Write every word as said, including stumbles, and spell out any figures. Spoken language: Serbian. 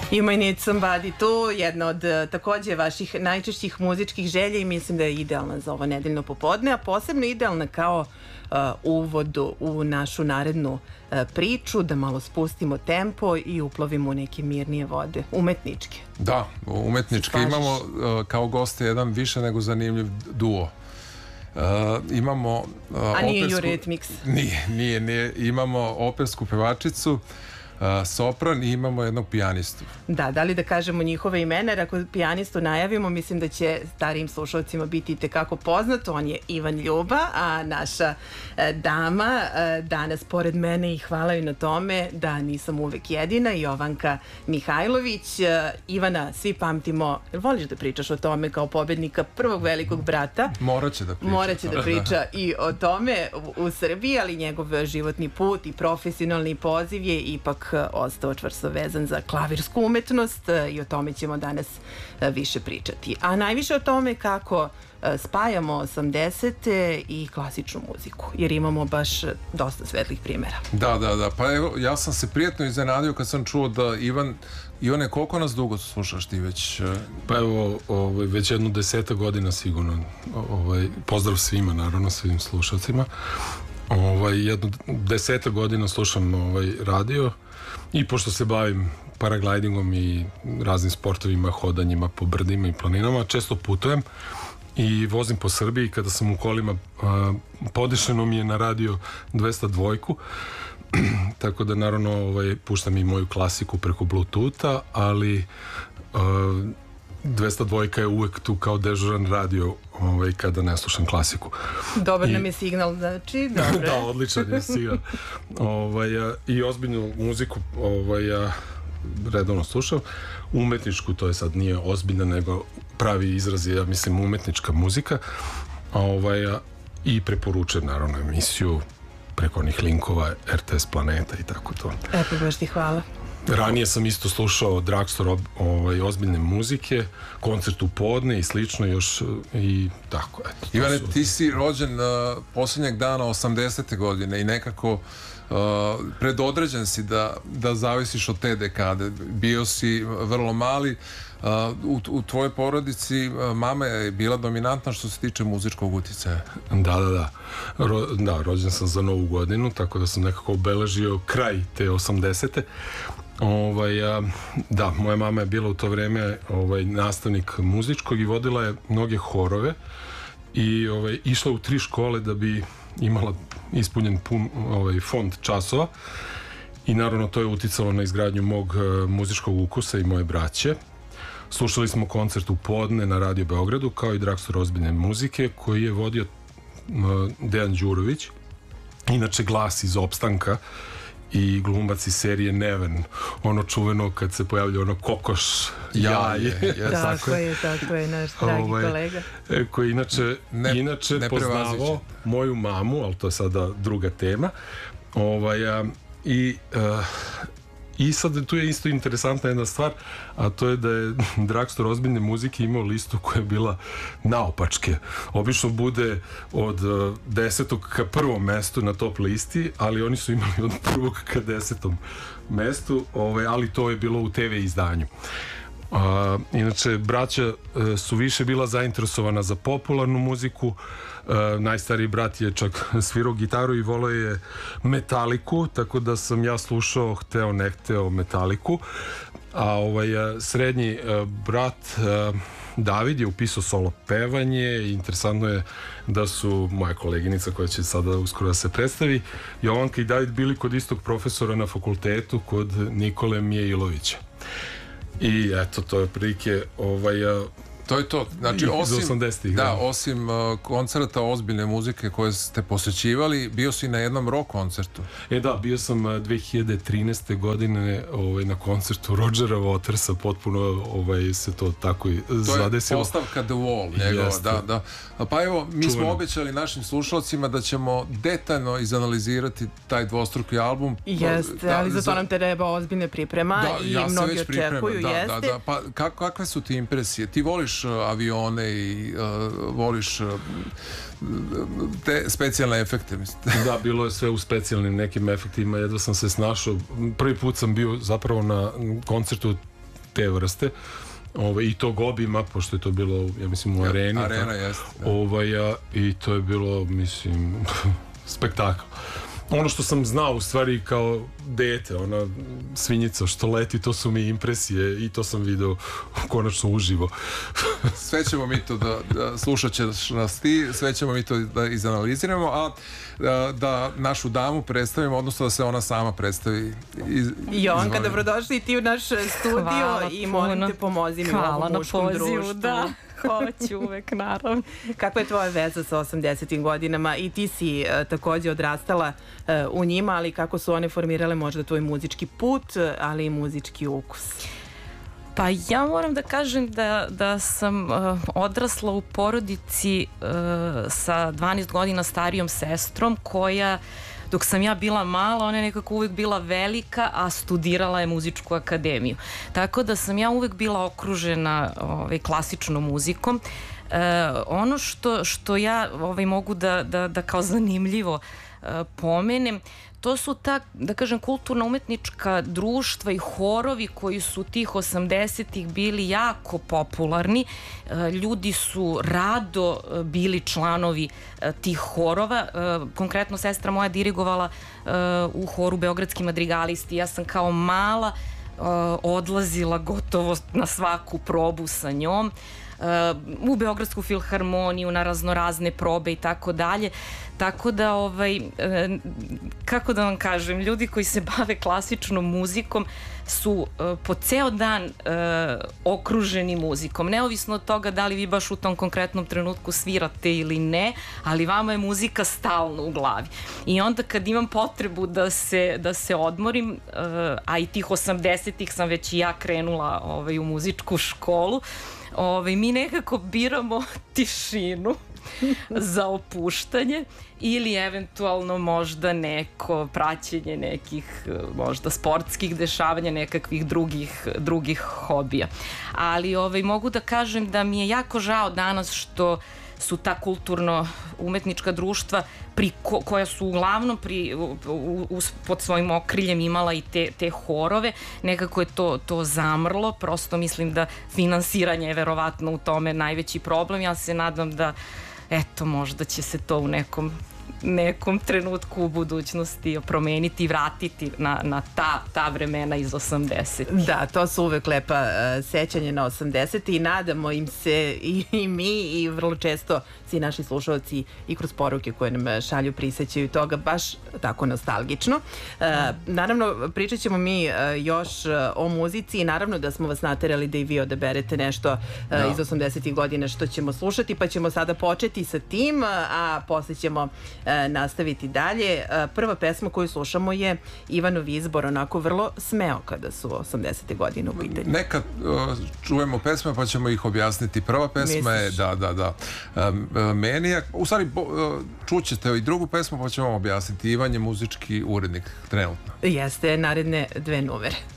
You Might Need Somebody tu, jedna od takođe vaših najčešćih muzičkih želja i mislim da je idealna za ovo nedeljno popodne, a posebno idealna kao uh, uvod u našu narednu uh, priču, da malo spustimo tempo i uplovimo u neke mirnije vode, umetničke. Da, umetničke. Imamo uh, kao goste jedan više nego zanimljiv duo. Uh, imamo uh, a nije opersku... Eurythmics? Nije, nije, nije. Imamo opersku pevačicu, Uh, sopran i imamo jednog pijanistu. Da, da li da kažemo njihove imena, jer ako pijanistu najavimo, mislim da će starijim slušalcima biti i tekako poznato. On je Ivan Ljuba, a naša e, dama e, danas pored mene, i hvala joj na tome da nisam uvek jedina, Jovanka Mihajlović. E, Ivana, svi pamtimo, jel voliš da pričaš o tome kao pobednika prvog Velikog brata? Moraće da priča. Moraće da priča i o tome u, u Srbiji, ali njegov životni put i profesionalni poziv je ipak ostao čvrsto vezan za klavirsku umetnost i o tome ćemo danas više pričati. A najviše o tome kako spajamo osamdesete i klasičnu muziku, jer imamo baš dosta svetlih primjera. Da, da, da. Pa evo, ja sam se prijatno iznenadio kad sam čuo da Ivan, Ivane, koliko nas dugo slušaš ti već? Pa evo, ovaj, već jednu deseta godina sigurno. Ovaj, pozdrav svima, naravno, svim slušalcima. Ovaj, jednu deseta godina slušam ovaj, radio. I pošto se bavim paraglidingom i raznim sportovima, hodanjima po brdima i planinama, često putujem i vozim po Srbiji. Kada sam u kolima, a, podešeno mi je na radio dvesta dva, tako da naravno ovaj, puštam i moju klasiku preko Bluetootha, ali a, dvesta dva je uvek tu kao dežuran radio ovaj, kada ne slušam klasiku. Dobar I, nam je signal, znači, dobro. Da, odličan je signal. ovaj, a, I ozbiljnu muziku ovaj, ja redovno slušam. Umetničku, to je sad nije ozbiljna, nego pravi izraz je, ja mislim, umetnička muzika. A, ovaj, a, I preporučujem, naravno, emisiju preko onih linkova R T S Planeta i tako to. Epo, baš ti hvala. Ranije sam isto slušao Dragstor, ovaj, ozbiljne muzike, koncert u podne i slično još i tako, eto. Ivane, su... ti si rođen uh, posljednjeg dana osamdesete godine i nekako uh, predodređen si da, da zavisiš od te dekade. Bio si vrlo mali, uh, u, u tvojoj porodici uh, mama je bila dominantna što se tiče muzičkog uticaja. Da, da, da. Ro, da, rođen sam za Novu godinu, tako da sam nekako obeležio kraj te osamdesete. Ovaj, a, da, moja mama je bila u to vreme ovaj, nastavnik muzičkog i vodila je mnoge horove i ovaj, išla u tri škole da bi imala ispunjen pun ovaj, fond časova i naravno to je uticalo na izgradnju mog uh, muzičkog ukusa i moje braće. Slušali smo koncert u podne na Radio Beogradu kao i Dragstor ozbiljne muzike koji je vodio uh, Dejan Đurović, inače glas iz Opstanka i glumac iz serije Neven, ono čuveno kad se pojavlja ono kokoš jaje. Je, je, tako je, tako je, naš dragi ovaj, kolega. Koji inače, ne, inače ne poznavao moju mamu, ali to je sada druga tema. Ovaj, a, i, a, I sad tu je isto interesantna jedna stvar, a to je da je Dragstor ozbiljne muzike imao listu koja je bila naopačke. Obično bude od desetog ka prvom mestu na top listi, ali oni su imali od prvog ka desetom mestu, ovaj, ali to je bilo u te ve izdanju. A, inače, braća su više bila zainteresovana za popularnu muziku. Uh, najstariji brat je čak svirao gitaru i voleo je Metaliku, tako da sam ja slušao hteo ne hteo Metaliku, a ovaj srednji uh, brat uh, David je upisao solo pevanje i interesantno je da su moja koleginica koja će sada uskoro da se predstavi, Jovanka i David, bili kod istog profesora na fakultetu kod Nikole Mijailovića. I eto, to je prilike ovaj uh, to je to, znači osim, osamdesetih, da, da. osim uh, koncerta ozbiljne muzike koje ste posjećivali, bio si na jednom rock koncertu. E da, bio sam uh, dve hiljade trinaeste godine ovaj, na koncertu Rodgera Watersa, potpuno ovaj, se to tako i zadesilo. To je postavka The Wall, njegova, da, da. Pa evo, mi Čuveno. smo obećali našim slušalcima da ćemo detaljno izanalizirati taj dvostruki album. Jeste, da, ali za to nam treba ozbiljne priprema da, i ja mnogi očekuju, da, jeste. Da, da, pa kak, kakve su ti impresije? Ti voliš avione i uh, voliš uh, te specijalne efekte, mislim. Da, bilo je sve u specijalnim nekim efektima, jedva sam se snašao. Prvi put sam bio zapravo na koncertu te vrste. Ovaj, i tog obima, pošto je to bilo, ja mislim, u areni. Arena, jeste. Ovaj, a, i to je bilo, mislim, spektakl. Ono što sam znao u stvari kao dete, ona svinjica što leti, to su mi impresije i to sam video konačno uživo. Sve ćemo mi to da, da slušat ćeš nas ti, sve ćemo mi to da izanaliziramo, a da, da našu damu predstavimo, odnosno da se ona sama predstavi. Iz, Jovanka, dobrodošli ti u naš studio. Hvala i molim puno. Te pomozi mi u ovom muškom društvu. Da. Hoću uvek, naravno. Kakva je tvoja veza sa osamdesetim godinama i ti si uh, takođe odrastala uh, u njima, ali kako su one formirale možda tvoj muzički put, ali i muzički ukus? Pa ja moram da kažem da, da sam uh, odrasla u porodici uh, sa dvanaest godina starijom sestrom koja, dok sam ja bila mala, ona je nekako uvek bila velika, a studirala je muzičku akademiju. Tako da sam ja uvek bila okružena ovaj, klasičnom muzikom. E, ono što, što ja ovaj, mogu da, da, da kao zanimljivo e, pomenem, to su ta, da kažem, kulturno-umetnička društva i horovi koji su tih osamdesetih bili jako popularni. Ljudi su rado bili članovi tih horova. Konkretno sestra moja dirigovala u horu Beogradski madrigalisti. Ja sam kao mala odlazila gotovo na svaku probu sa njom. U Beogradsku filharmoniju, na raznorazne probe i tako dalje. Tako da, ovaj, kako da vam kažem, ljudi koji se bave klasičnom muzikom su po ceo dan okruženi muzikom. Neovisno od toga da li vi baš u tom konkretnom trenutku svirate ili ne, ali vama je muzika stalno u glavi. I onda kad imam potrebu da se, da se odmorim, a i tih osamdesetih sam već i ja krenula ovaj, u muzičku školu, ovaj, mi nekako biramo tišinu za opuštanje ili eventualno možda neko praćenje nekih možda sportskih dešavanja, nekakvih drugih, drugih hobija. Ali ovaj, mogu da kažem da mi je jako žao danas što su ta kulturno-umetnička društva pri, ko, koja su uglavnom pri, u, u, pod svojim okriljem imala i te, te horove, nekako je to, to zamrlo, prosto mislim da finansiranje je verovatno u tome najveći problem. Ja se nadam da eto, možda će se to u nekom nekom trenutku u budućnosti promeniti i vratiti na, na ta, ta vremena iz osamdesetih. Da, to su uvek lepa uh, sećanje na osamdesete i nadamo im se i, i mi i vrlo često svi naši slušalci i kroz poruke koje nam šalju prisećaju toga baš tako nostalgično. Uh, naravno, pričat ćemo mi uh, još uh, o muzici i naravno da smo vas naterali da i vi odaberete nešto uh, da. iz osamdesetih godina što ćemo slušati, pa ćemo sada početi sa tim, uh, a posle ćemo uh, nastaviti dalje. Prva pesma koju slušamo je Ivanov izbor, onako vrlo smeo kada su osamdesete godine u pitanju. Nekad uh, čujemo pesme pa ćemo ih objasniti. Prva pesma Misliš? je da, da, da um, Menijak. U stvari uh, čućete i drugu pesmu pa ćemo vam objasniti. Ivan je muzički urednik trenutno. Jeste, naredne dve numere.